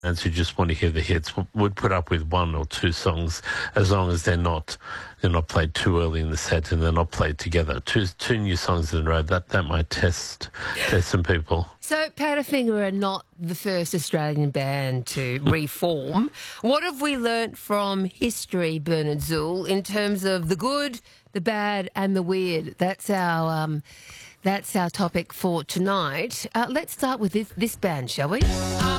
Who just want to hear the hits would put up with one or two songs as long as they're not played too early in the set and they're not played together. Two new songs in a row, that might test some people. So Powderfinger are not the first Australian band to reform. What have we learnt from history, Bernard Zool, in terms of the good, the bad and the weird? That's our topic for tonight. Let's start with this band, shall we?